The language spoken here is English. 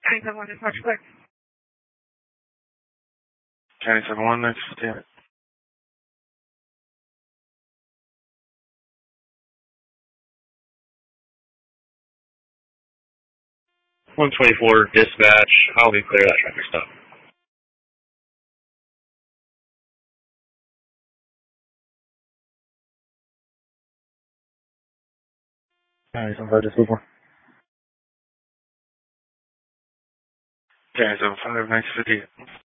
County 7-1, dispatch clear. County 7-1, 958. .124 dispatch, how we clear that traffic stop? County 7-5, just move on. County 7-5, 958.